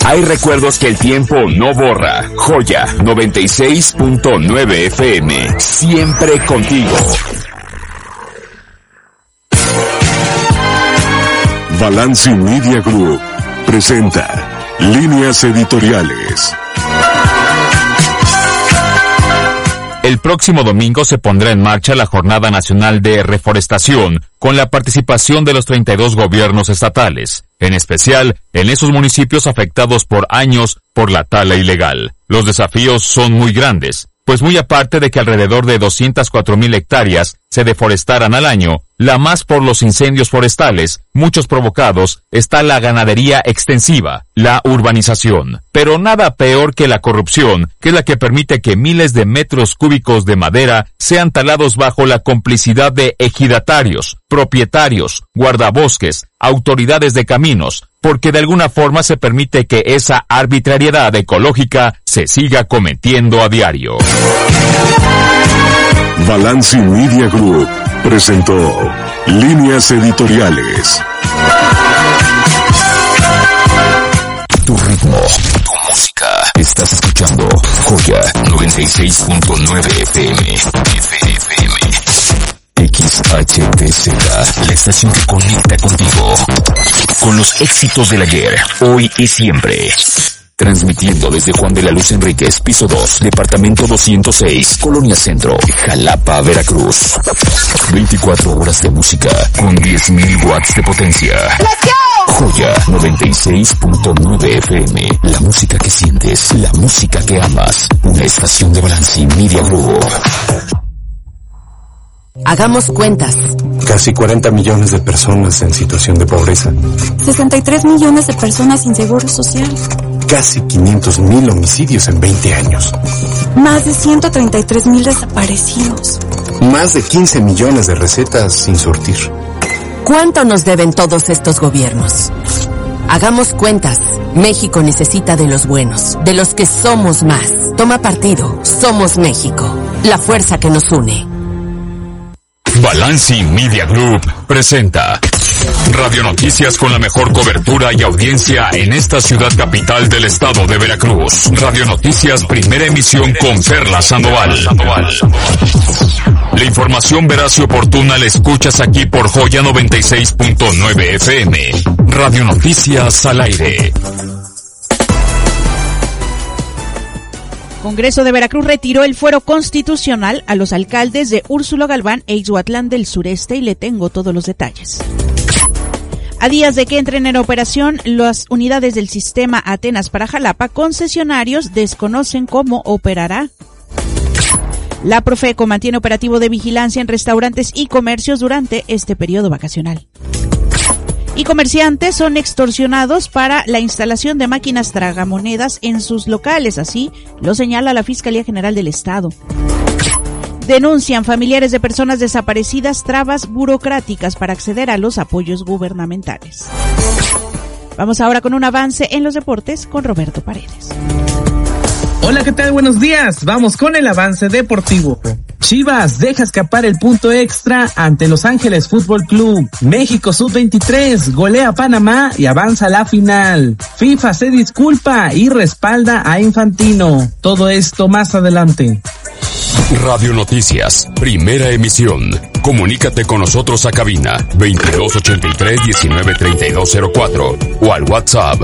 Hay recuerdos que el tiempo no borra. Joya 96.9 FM. Siempre contigo. Balanci Media Group presenta Líneas Editoriales. El próximo domingo se pondrá en marcha la Jornada Nacional de Reforestación, con la participación de los 32 gobiernos estatales, en especial en esos municipios afectados por años por la tala ilegal. Los desafíos son muy grandes, pues muy aparte de que alrededor de 204,000 hectáreas se deforestaran al año, la más por los incendios forestales, muchos provocados, está la ganadería extensiva, la urbanización. Pero nada peor que la corrupción, que es la que permite que miles de metros cúbicos de madera sean talados bajo la complicidad de ejidatarios, propietarios, guardabosques, autoridades de caminos, porque de alguna forma se permite que esa arbitrariedad ecológica se siga cometiendo a diario. Balanci Media Group presentó Líneas Editoriales. Tu ritmo, tu música. Estás escuchando Joya 96.9 FM. XHTZ, la estación que conecta contigo. Con los éxitos del ayer, hoy y siempre. Transmitiendo desde Juan de la Luz Enríquez, piso 2, departamento 206, Colonia Centro, Jalapa, Veracruz. 24 horas de música con 10,000 watts de potencia. Joya 96.9 FM, la música que sientes, la música que amas. Una estación de Balanci Media Group. Hagamos cuentas. Casi 40 millones de personas en situación de pobreza. 63 millones de personas sin seguro social. Casi 500,000 homicidios en 20 años. Más de 133,000 desaparecidos. Más de 15 millones de recetas sin surtir. ¿Cuánto nos deben todos estos gobiernos? Hagamos cuentas. México necesita de los buenos, de los que somos más. Toma partido. Somos México. La fuerza que nos une. Balanci Media Group presenta Radio Noticias con la mejor cobertura y audiencia en esta ciudad capital del estado de Veracruz. Radio Noticias, primera emisión con Perla Sandoval. La información veraz y oportuna la escuchas aquí por Joya 96.9 FM. Radio Noticias al aire. Congreso de Veracruz retiró el fuero constitucional a los alcaldes de Úrsulo Galván e Ixhuatlán del Sureste y le tengo todos los detalles. A días de que entren en operación las unidades del sistema Atenas para Jalapa, concesionarios desconocen cómo operará. La Profeco mantiene operativo de vigilancia en restaurantes y comercios durante este periodo vacacional. Y comerciantes son extorsionados para la instalación de máquinas tragamonedas en sus locales, así lo señala la Fiscalía General del Estado. Denuncian familiares de personas desaparecidas trabas burocráticas para acceder a los apoyos gubernamentales. Vamos ahora con un avance en los deportes con Roberto Paredes. Hola, ¿qué tal? Buenos días. Vamos con el avance deportivo. Chivas deja escapar el punto extra ante Los Ángeles Fútbol Club. México Sub-23 golea a Panamá y avanza a la final. FIFA se disculpa y respalda a Infantino. Todo esto más adelante. Radio Noticias, primera emisión. Comunícate con nosotros a cabina 2283-193204 o al WhatsApp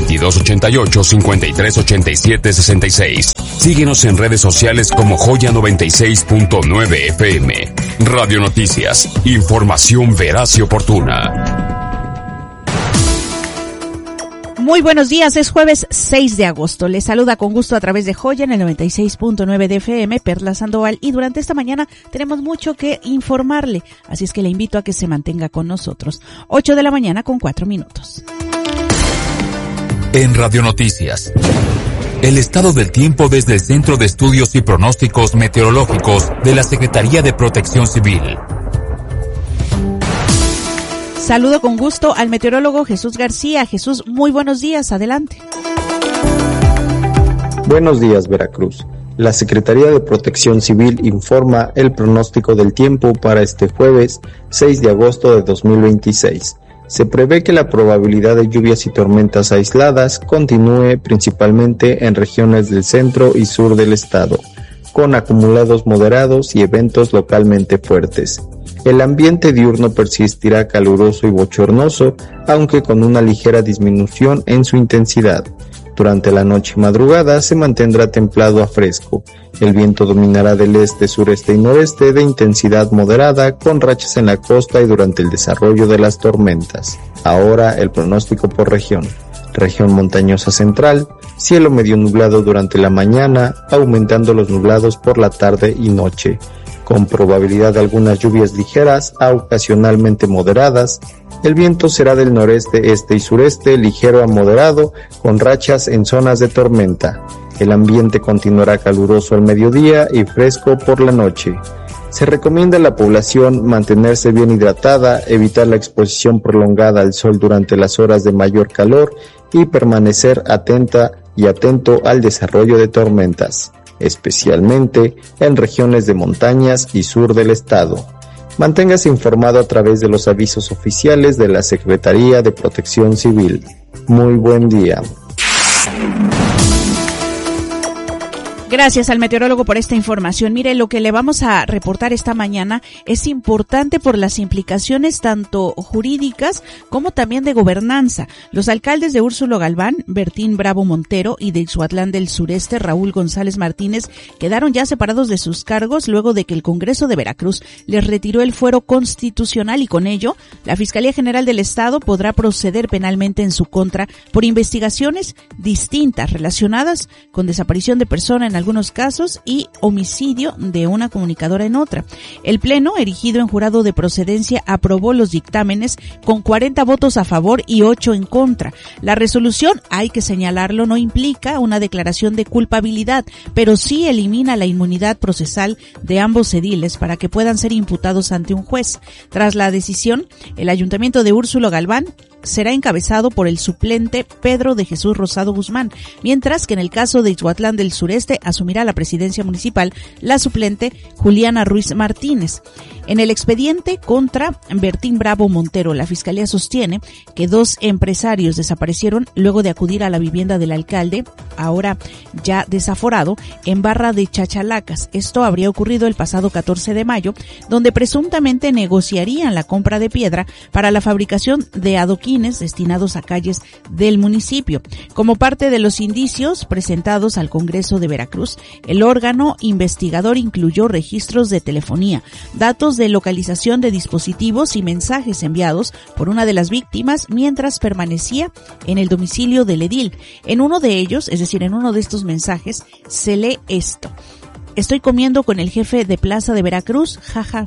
2288-5387-66. Síguenos en redes sociales como Joya 96.9 FM. Radio Noticias, información veraz y oportuna. Muy buenos días, es jueves 6 de agosto. Les saluda con gusto a través de Joya en el 96.9 de FM, Perla Sandoval, y durante esta mañana tenemos mucho que informarle, así es que le invito a que se mantenga con nosotros. 8 de la mañana con 4 minutos. En Radio Noticias, el estado del tiempo desde el Centro de Estudios y Pronósticos Meteorológicos de la Secretaría de Protección Civil. Saludo con gusto al meteorólogo Jesús García. Jesús, muy buenos días, adelante. Buenos días, Veracruz. La Secretaría de Protección Civil informa el pronóstico del tiempo para este jueves 6 de agosto de 2026. Se prevé que la probabilidad de lluvias y tormentas aisladas continúe principalmente en regiones del centro y sur del estado, con acumulados moderados y eventos localmente fuertes. El ambiente diurno persistirá caluroso y bochornoso, aunque con una ligera disminución en su intensidad. Durante la noche y madrugada se mantendrá templado a fresco. El viento dominará del este, sureste y noreste de intensidad moderada, con rachas en la costa y durante el desarrollo de las tormentas. Ahora el pronóstico por región. Región montañosa central, cielo medio nublado durante la mañana, aumentando los nublados por la tarde y noche, con probabilidad de algunas lluvias ligeras a ocasionalmente moderadas. El viento será del noreste, este y sureste, ligero a moderado, con rachas en zonas de tormenta. El ambiente continuará caluroso al mediodía y fresco por la noche. Se recomienda a la población mantenerse bien hidratada, evitar la exposición prolongada al sol durante las horas de mayor calor y permanecer atenta y atento al desarrollo de tormentas, especialmente en regiones de montañas y sur del estado. Manténgase informado a través de los avisos oficiales de la Secretaría de Protección Civil. Muy buen día. Gracias al meteorólogo por esta información. Mire, lo que le vamos a reportar esta mañana es importante por las implicaciones tanto jurídicas como también de gobernanza. Los alcaldes de Úrsulo Galván, Bertín Bravo Montero, y de Ixhuatlán del Sureste, Raúl González Martínez, quedaron ya separados de sus cargos luego de que el Congreso de Veracruz les retiró el fuero constitucional y con ello la Fiscalía General del Estado podrá proceder penalmente en su contra por investigaciones distintas relacionadas con desaparición de persona en algunos casos y homicidio de una comunicadora en otra. El Pleno, erigido en jurado de procedencia, aprobó los dictámenes con 40 votos a favor y 8 en contra. La resolución, hay que señalarlo, no implica una declaración de culpabilidad, pero sí elimina la inmunidad procesal de ambos ediles para que puedan ser imputados ante un juez. Tras la decisión, el Ayuntamiento de Úrsulo Galván será encabezado por el suplente Pedro de Jesús Rosado Guzmán, mientras que en el caso de Ixhuatlán del Sureste asumirá la presidencia municipal la suplente Juliana Ruiz Martínez. En el expediente contra Bertín Bravo Montero, la Fiscalía sostiene que 2 empresarios desaparecieron luego de acudir a la vivienda del alcalde, ahora ya desaforado, en Barra de Chachalacas. Esto habría ocurrido el pasado 14 de mayo, donde presuntamente negociarían la compra de piedra para la fabricación de adoquines destinados a calles del municipio. Como parte de los indicios presentados al Congreso de Veracruz, el órgano investigador incluyó registros de telefonía, datos de localización de dispositivos y mensajes enviados por una de las víctimas mientras permanecía en el domicilio del edil. En uno de ellos, es decir, en uno de estos mensajes, se lee esto: estoy comiendo con el jefe de plaza de Veracruz, jaja.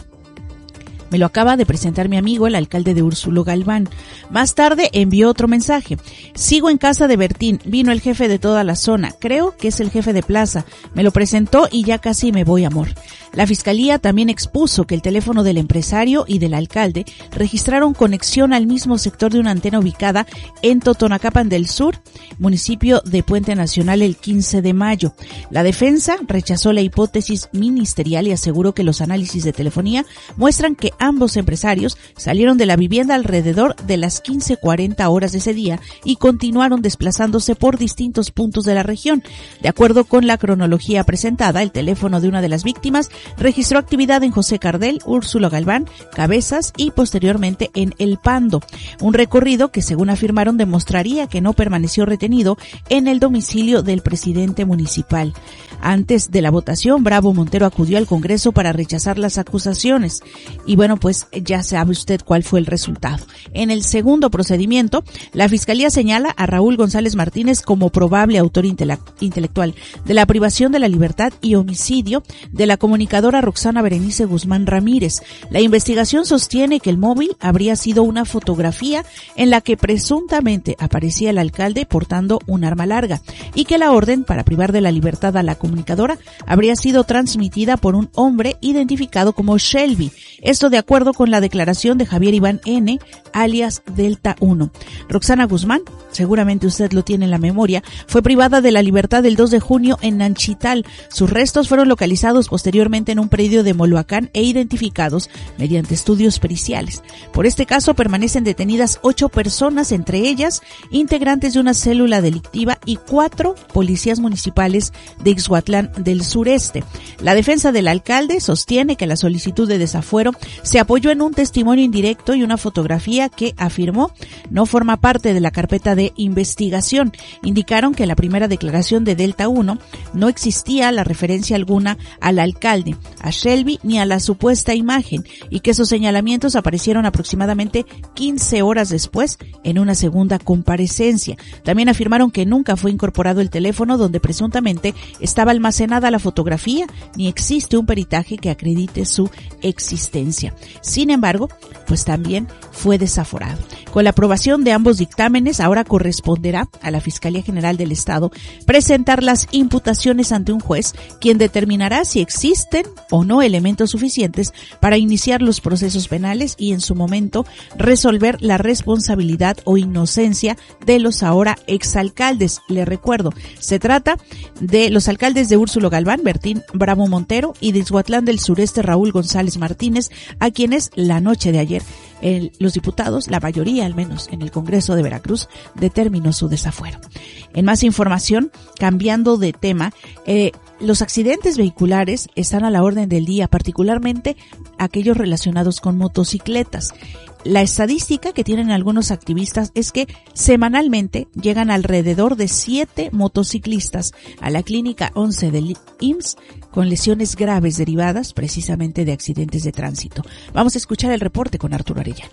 Me lo acaba de presentar mi amigo, el alcalde de Úrsulo Galván. Más tarde envió otro mensaje. Sigo en casa de Bertín. Vino el jefe de toda la zona. Creo que es el jefe de plaza. Me lo presentó y ya casi me voy, amor. La fiscalía también expuso que el teléfono del empresario y del alcalde registraron conexión al mismo sector de una antena ubicada en Totonacapan del Sur, municipio de Puente Nacional, el 15 de mayo. La defensa rechazó la hipótesis ministerial y aseguró que los análisis de telefonía muestran que ambos empresarios salieron de la vivienda alrededor de las 15:40 horas de ese día y continuaron desplazándose por distintos puntos de la región. De acuerdo con la cronología presentada, el teléfono de una de las víctimas registró actividad en José Cardel, Úrsulo Galván, Cabezas y posteriormente en El Pando. Un recorrido que, según afirmaron, demostraría que no permaneció retenido en el domicilio del presidente municipal. Antes de la votación, Bravo Montero acudió al Congreso para rechazar las acusaciones. Y bueno, pues ya sabe usted cuál fue el resultado. En el segundo procedimiento, la Fiscalía señala a Raúl González Martínez como probable autor intelectual de la privación de la libertad y homicidio de la comunicadora Roxana Berenice Guzmán Ramírez. La investigación sostiene que el móvil habría sido una fotografía en la que presuntamente aparecía el alcalde portando un arma larga y que la orden para privar de la libertad a la comunicadora habría sido transmitida por un hombre identificado como Shelby. Esto de acuerdo con la declaración de Javier Iván N., alias Delta 1. Roxana Guzmán, seguramente usted lo tiene en la memoria, fue privada de la libertad el 2 de junio en Nanchital. Sus restos fueron localizados posteriormente en un predio de Moloacán e identificados mediante estudios periciales. Por este caso permanecen detenidas 8 personas, entre ellas integrantes de una célula delictiva y 4 policías municipales de Ixhuatlán del Sureste. La defensa del alcalde sostiene que la solicitud de desafuero se apoyó en un testimonio indirecto y una fotografía que afirmó no forma parte de la carpeta de investigación. Indicaron que en la primera declaración de Delta 1 no existía la referencia alguna al alcalde, a Shelby ni a la supuesta imagen, y que esos señalamientos aparecieron aproximadamente 15 horas después en una segunda comparecencia. También afirmaron que nunca fue incorporado el teléfono donde presuntamente estaba almacenada la fotografía, ni existe un peritaje que acredite su existencia. Sin embargo, pues también fue desaforado. Con la aprobación de ambos dictámenes, ahora corresponderá a la Fiscalía General del Estado presentar las imputaciones ante un juez, quien determinará si existen o no elementos suficientes para iniciar los procesos penales y en su momento resolver la responsabilidad o inocencia de los ahora exalcaldes. Le recuerdo, se trata de los alcaldes de Úrsulo Galván, Bertín Bravo Montero, y de Ixhuatlán del Sureste, Raúl González Martínez, a quienes la noche de ayer los diputados, la mayoría al menos en el Congreso de Veracruz, determinó su desafuero. En más información, cambiando de tema, los accidentes vehiculares están a la orden del día, particularmente aquellos relacionados con motocicletas. La estadística que tienen algunos activistas es que semanalmente llegan alrededor de 7 motociclistas a la clínica 11 del IMSS con lesiones graves derivadas precisamente de accidentes de tránsito. Vamos a escuchar el reporte con Arturo Arellano.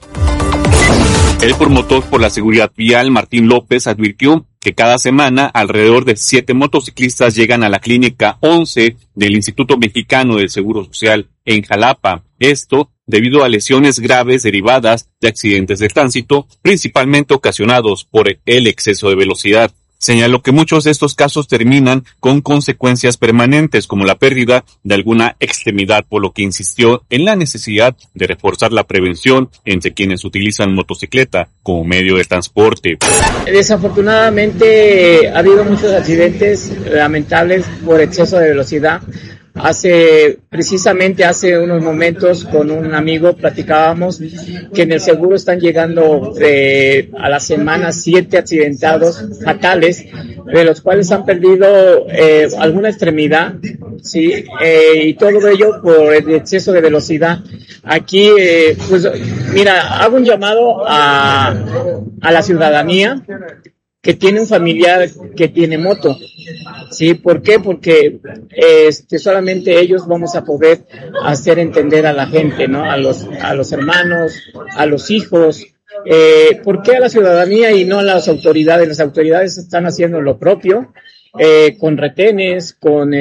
El promotor por la seguridad vial, Martín López, advirtió que cada semana alrededor de 7 motociclistas llegan a la clínica 11 del Instituto Mexicano del Seguro Social en Jalapa. Esto debido a lesiones graves derivadas de accidentes de tránsito, principalmente ocasionados por el exceso de velocidad. Señaló que muchos de estos casos terminan con consecuencias permanentes como la pérdida de alguna extremidad, por lo que insistió en la necesidad de reforzar la prevención entre quienes utilizan motocicleta como medio de transporte. Desafortunadamente ha habido muchos accidentes lamentables por exceso de velocidad. Precisamente hace unos momentos con un amigo platicábamos que en el seguro están llegando a la semana 7 accidentados fatales, de los cuales han perdido alguna extremidad, sí, y todo ello por el exceso de velocidad. Aquí, pues, mira, hago un llamado a la ciudadanía que tiene un familiar que tiene moto. ¿Sí? ¿Por qué? Porque solamente ellos vamos a poder hacer entender a la gente, ¿no? A los hermanos, a los hijos. ¿Por qué a la ciudadanía y no a las autoridades? Las autoridades están haciendo lo propio, con retenes, con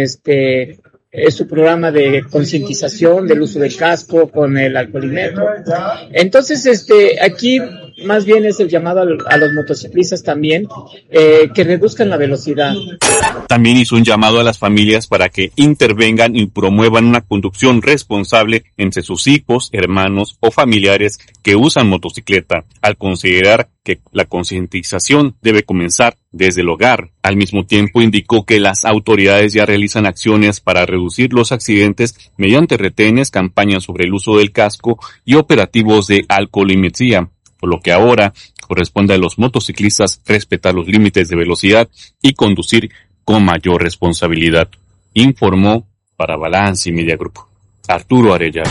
su programa de concientización del uso del casco, con el alcoholímetro. Entonces, aquí más bien es el llamado a los motociclistas también, que reduzcan la velocidad. También hizo un llamado a las familias para que intervengan y promuevan una conducción responsable entre sus hijos, hermanos o familiares que usan motocicleta, al considerar que la concientización debe comenzar desde el hogar. Al mismo tiempo indicó que las autoridades ya realizan acciones para reducir los accidentes mediante retenes, campañas sobre el uso del casco y operativos de alcoholimetría, por lo que ahora corresponde a los motociclistas respetar los límites de velocidad y conducir con mayor responsabilidad. Informó para Balance Media Group Arturo Arellano.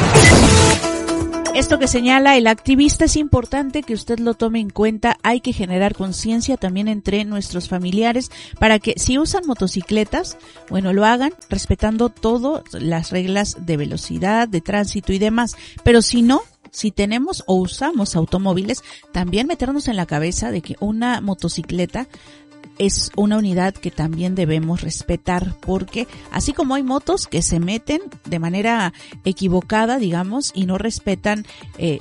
Esto que señala el activista es importante que usted lo tome en cuenta. Hay que generar conciencia también entre nuestros familiares para que si usan motocicletas, bueno, lo hagan respetando todas las reglas de velocidad, de tránsito y demás. Pero si no, si tenemos o usamos automóviles, también meternos en la cabeza de que una motocicleta es una unidad que también debemos respetar, porque así como hay motos que se meten de manera equivocada, digamos, y no respetan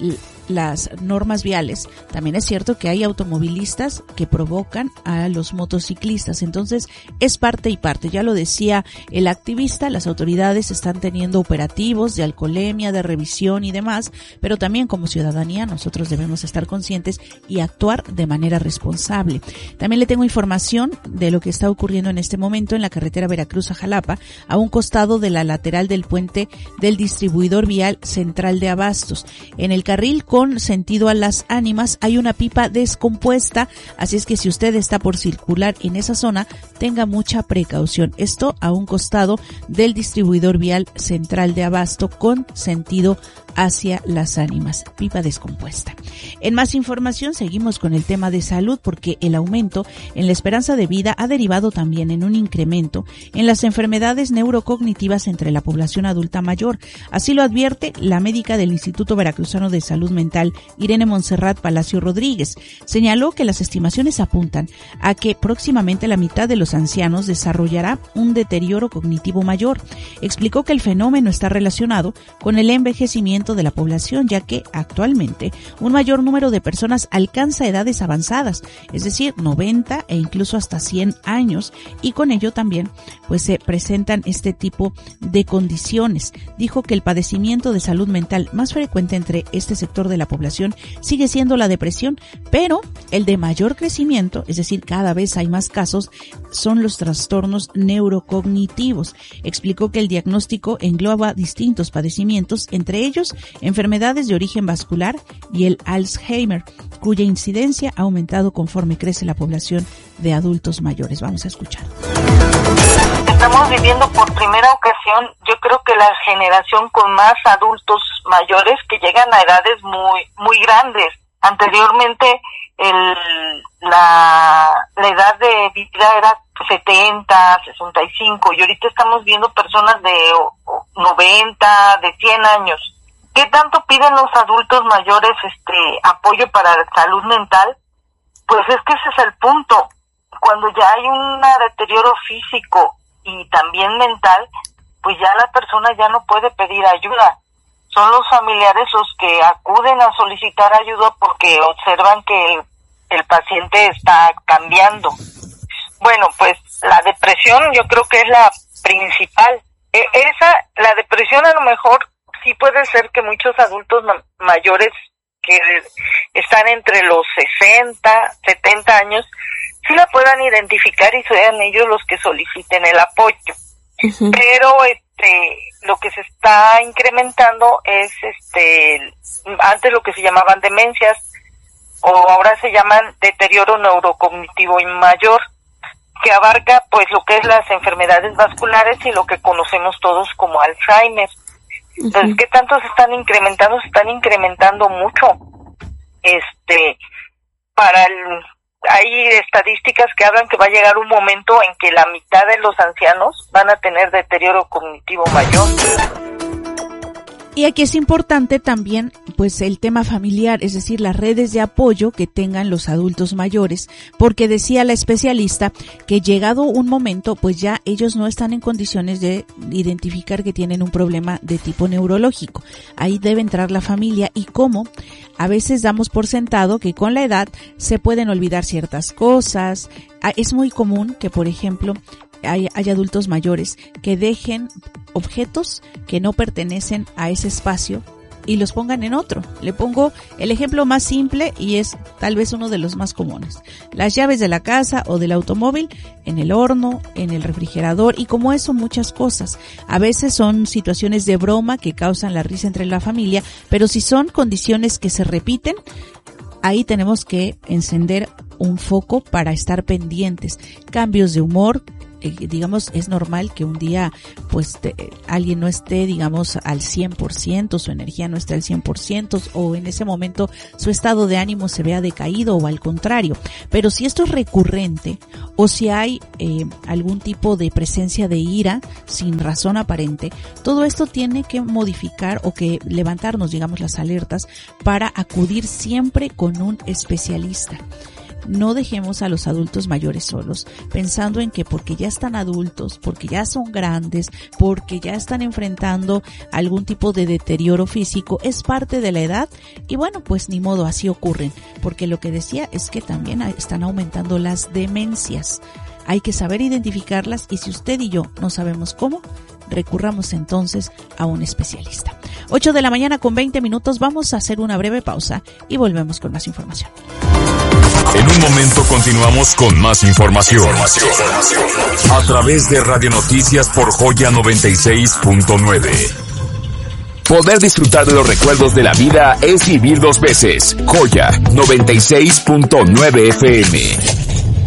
las normas viales, también es cierto que hay automovilistas que provocan a los motociclistas. Entonces es parte y parte. Ya lo decía el activista, las autoridades están teniendo operativos de alcoholemia, de revisión y demás, pero también como ciudadanía nosotros debemos estar conscientes y actuar de manera responsable. También le tengo información de lo que está ocurriendo en este momento en la carretera Veracruz a Jalapa, a un costado de la lateral del puente del distribuidor vial central de Abastos. En el carril con sentido a Las Ánimas hay una pipa descompuesta, así es que si usted está por circular en esa zona, tenga mucha precaución. Esto a un costado del distribuidor vial central de Abasto con sentido hacia Las Ánimas, pipa descompuesta. En más información seguimos con el tema de salud, porque el aumento en la esperanza de vida ha derivado también en un incremento en las enfermedades neurocognitivas entre la población adulta mayor. Así lo advierte la médica del Instituto Veracruzano de Salud Mental, Irene Montserrat Palacio Rodríguez. Señaló que las estimaciones apuntan a que próximamente la mitad de los ancianos desarrollará un deterioro cognitivo mayor. Explicó que el fenómeno está relacionado con el envejecimiento de la población, ya que actualmente un mayor número de personas alcanza edades avanzadas, es decir, 90 e incluso hasta 100 años, y con ello también pues se presentan este tipo de condiciones. Dijo que el padecimiento de salud mental más frecuente entre este sector de la población sigue siendo la depresión, pero el de mayor crecimiento, es decir, cada vez hay más casos, son los trastornos neurocognitivos. Explicó que el diagnóstico engloba distintos padecimientos, entre ellos enfermedades de origen vascular y el Alzheimer, cuya incidencia ha aumentado conforme crece la población de adultos mayores. Vamos a escuchar. Estamos viviendo por primera ocasión, yo creo que la generación con más adultos mayores que llegan a edades muy grandes. Anteriormente la edad de vida era 70, 65 y ahorita estamos viendo personas de 90, de 100 años. ¿Qué tanto piden los adultos mayores apoyo para la salud mental? Pues es que ese es el punto. Cuando ya hay un deterioro físico y también mental, pues ya la persona ya no puede pedir ayuda. Son los familiares los que acuden a solicitar ayuda porque observan que el paciente está cambiando. Bueno, pues la depresión yo creo que es la principal. La depresión a lo mejor sí puede ser que muchos adultos mayores que están entre los 60, 70 años, sí la puedan identificar y sean ellos los que soliciten el apoyo. Uh-huh. Pero lo que se está incrementando es antes lo que se llamaban demencias o ahora se llaman deterioro neurocognitivo y mayor, que abarca pues lo que es las enfermedades vasculares y lo que conocemos todos como Alzheimer. Entonces, ¿qué tanto se están incrementando? Se están incrementando mucho. Hay estadísticas que hablan que va a llegar un momento en que la mitad de los ancianos van a tener deterioro cognitivo mayor. Y aquí es importante también, pues, el tema familiar, es decir, las redes de apoyo que tengan los adultos mayores, porque decía la especialista que llegado un momento, pues ya ellos no están en condiciones de identificar que tienen un problema de tipo neurológico. Ahí debe entrar la familia y cómo a veces damos por sentado que con la edad se pueden olvidar ciertas cosas. Es muy común que, por ejemplo, hay adultos mayores que dejen objetos que no pertenecen a ese espacio y los pongan en otro. Le pongo el ejemplo más simple y es tal vez uno de los más comunes. Las llaves de la casa o del automóvil en el horno, en el refrigerador y como eso muchas cosas. A veces son situaciones de broma que causan la risa entre la familia, pero si son condiciones que se repiten, ahí tenemos que encender un foco para estar pendientes. Cambios de humor, digamos, es normal que un día pues alguien no esté, digamos, al 100%, su energía no esté al 100% o en ese momento su estado de ánimo se vea decaído o al contrario. Pero si esto es recurrente o si hay algún tipo de presencia de ira sin razón aparente, todo esto tiene que modificar o que levantarnos, digamos, las alertas para acudir siempre con un especialista. no dejemos a los adultos mayores solos, pensando en que porque ya están adultos, porque ya son grandes, porque ya están enfrentando algún tipo de deterioro físico, es parte de la edad y bueno, pues ni modo, así ocurren, porque lo que decía es que también están aumentando las demencias. Hay que saber identificarlas y si usted y yo no sabemos cómo, recurramos entonces a un especialista. 8:20 a.m, vamos a hacer una breve pausa y volvemos con más información. En un momento continuamos con más información. A través de Radio Noticias por Joya 96.9. Poder disfrutar de los recuerdos de la vida es vivir dos veces. Joya 96.9 FM.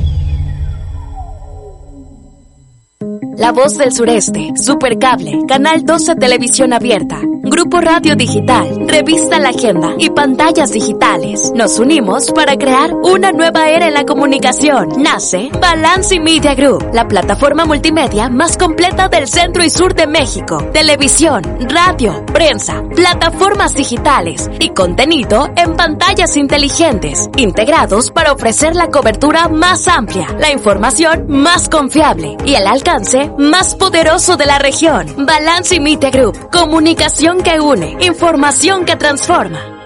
La Voz del Sureste, Supercable, Canal 12 Televisión Abierta, Grupo Radio Digital, Revista La Agenda y Pantallas Digitales. Nos unimos para crear una nueva era en la comunicación. Nace Balance Media Group, la plataforma multimedia más completa del centro y sur de México. Televisión, radio, prensa, plataformas digitales y contenido en pantallas inteligentes, integrados para ofrecer la cobertura más amplia, la información más confiable y el alcance más poderoso de la región. Balance Media Group, comunicación que une, información que transforma.